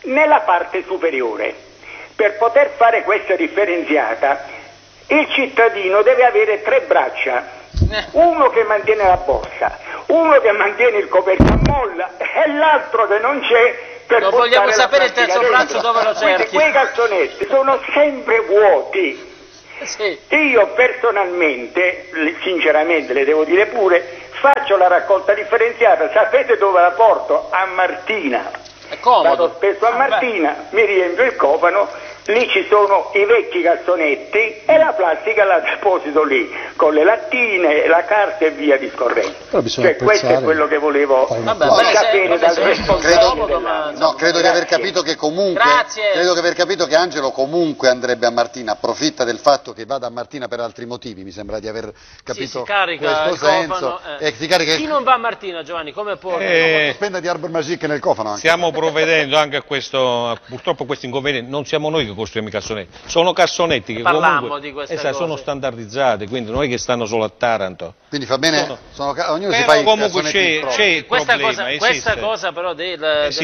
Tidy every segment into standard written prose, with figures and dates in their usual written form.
nella parte superiore. Per poter fare questa differenziata, il cittadino deve avere 3 braccia, uno che mantiene la borsa, uno che mantiene il coperchio a molla e l'altro che non c'è per non vogliamo sapere il plastica terzo braccio dove lo cerchi. Quindi quei cassonetti sono sempre vuoti. Sì. Io personalmente, sinceramente le devo dire pure, faccio la raccolta differenziata. Sapete dove la porto? A Martina. È comodo. Vado spesso a Martina, mi riempio il cofano, lì ci sono i vecchi cassonetti e la plastica la deposito lì, con le lattine, la carta e via discorrendo. Cioè, questo è quello che volevo sapere dal responsabile. Credo di aver capito che comunque, credo di aver capito che Angelo comunque andrebbe a Martina, approfitta del fatto che vada a Martina per altri motivi, mi sembra di aver capito si carica questo senso. Si carica... Chi non va a Martina, Giovanni, come può? Spenda di Arbor Magic nel cofano anche. Stiamo provvedendo anche a questo, purtroppo questi inconvenienti, non siamo noi che costruiamo i cassonetti, sono cassonetti che comunque di queste sono standardizzati, quindi non è che stanno solo a Taranto. Quindi fa bene, ognuno si fa i comunque c'è il problema, questa cosa però dei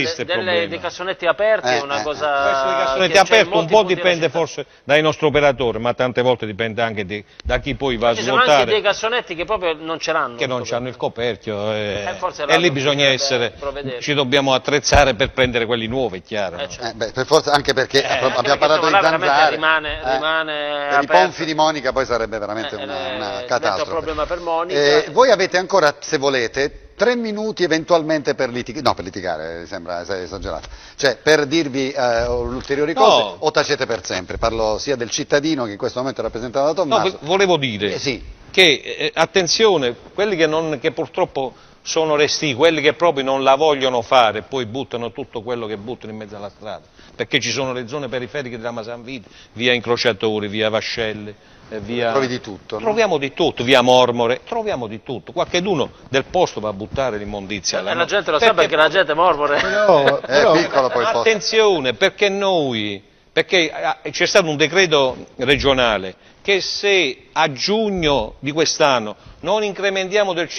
cassonetti aperti è una cosa... Questo dei cassonetti aperti un po' dipende forse dai nostri operatori, ma tante volte dipende anche da chi poi va a svuotare. Ci sono anche dei cassonetti che proprio non ce l'hanno. Che non hanno il coperchio e lì bisogna essere, ci dobbiamo attrezzare per prendere quelli nuovi, è chiaro. Per forza, anche perché abbiamo parlato di zanzare, rimane per i ponfi di Monica poi sarebbe veramente una catastrofe. Un problema per Monica. Voi avete ancora, se volete, 3 minuti eventualmente per litigare, no, per litigare sembra esagerato, cioè per dirvi ulteriori cose o tacete per sempre. Parlo sia del cittadino che in questo momento è rappresentato da Tommaso. No, volevo dire che attenzione, quelli che purtroppo sono restii, quelli che proprio non la vogliono fare, poi buttano tutto quello che buttano in mezzo alla strada, perché ci sono le zone periferiche della Masanvite, via Incrociatori, via Vascelli, via... Trovi di tutto, troviamo di tutto, via Mormore, troviamo di tutto, qualcheduno del posto va a buttare l'immondizia. La gente lo sa perché la gente Mormore... È piccolo poi il posto. Attenzione, perché c'è stato un decreto regionale che se a giugno di quest'anno non incrementiamo del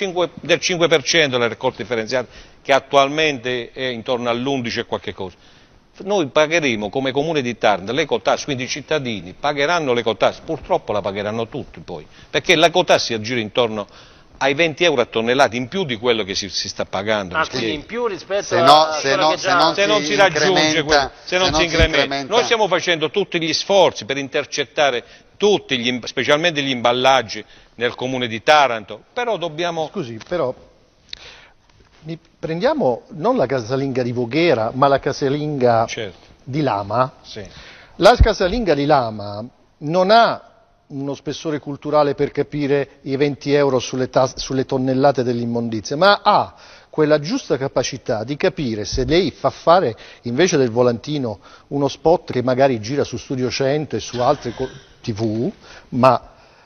5% le raccolte differenziate, che attualmente è intorno all'11 e qualche cosa, noi pagheremo come comune di Taranto l'ecotass, quindi i cittadini pagheranno l'ecotass, purtroppo la pagheranno tutti poi, perché l'ecotass si aggira intorno ai 20 euro a tonnellata in più di quello che si sta pagando. Quindi in più rispetto se non si raggiunge, se non si incrementa. Noi stiamo facendo tutti gli sforzi per intercettare tutti, specialmente gli imballaggi nel comune di Taranto, però dobbiamo... Scusi, però prendiamo non la casalinga di Voghera, ma la casalinga di Lama. Sì. La casalinga di Lama non ha uno spessore culturale per capire i 20 euro sulle tonnellate dell'immondizia, ma ha quella giusta capacità di capire se lei fa fare invece del volantino uno spot che magari gira su Studio 100 e su altre TV, ma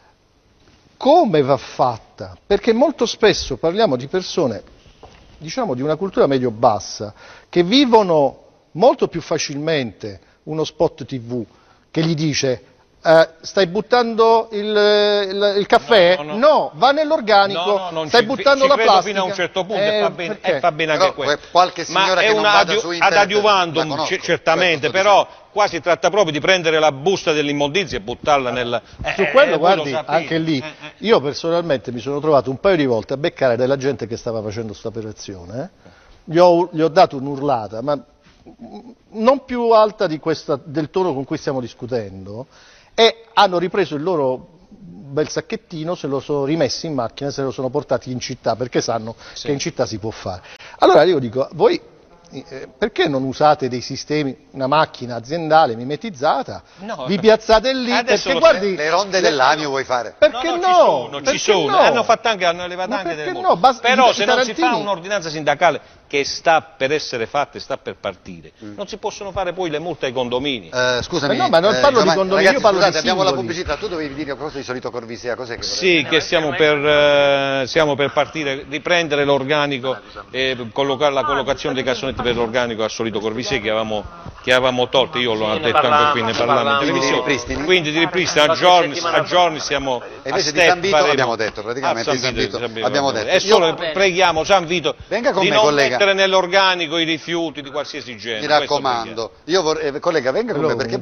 come va fatta? Perché molto spesso parliamo di persone, diciamo, di una cultura medio-bassa, che vivono molto più facilmente uno spot TV che gli dice stai buttando il caffè? No, va nell'organico. Stai buttando la plastica? Fino a un certo punto e fa bene anche questo. Qualche signora che non vada su internet, ad adiuvandum certamente, però qua si tratta proprio di prendere la busta dell'immondizia e buttarla nella... Su quello, guardi, anche lì, io personalmente mi sono trovato un paio di volte a beccare della gente che stava facendo questa operazione, gli ho dato un'urlata, ma non più alta del tono con cui stiamo discutendo, e hanno ripreso il loro bel sacchettino, se lo sono rimessi in macchina, se lo sono portati in città, perché sanno che in città si può fare. Allora io dico, voi perché non usate dei sistemi, una macchina aziendale mimetizzata, vi piazzate lì, perché guardi... Le ronde dell'Anio vuoi fare? Perché ci sono, hanno elevato anche delle multe. Però se non si fa un'ordinanza sindacale che sta per essere fatta e sta per partire, non si possono fare poi le multe ai condomini. Scusami, no, ma non parlo di condomini, ragazzi, io parlo scusate, di abbiamo la singoli. pubblicità, tu dovevi dire cosa di Solito Corvisea, cos'è che Sì, che siamo per partire, riprendere l'organico e collocare la collocazione dei cassonetti per l'organico a Solito Corvisea che avevamo che avevamo tolto, io l'ho detto anche qui, ne parlavamo in televisione, quindi di ripristina a giorni siamo e invece di San Vito l'abbiamo detto, praticamente San Vito abbiamo detto. E solo preghiamo San Vito di non mettere nell'organico i rifiuti di qualsiasi genere. Mi raccomando, collega venga con me perché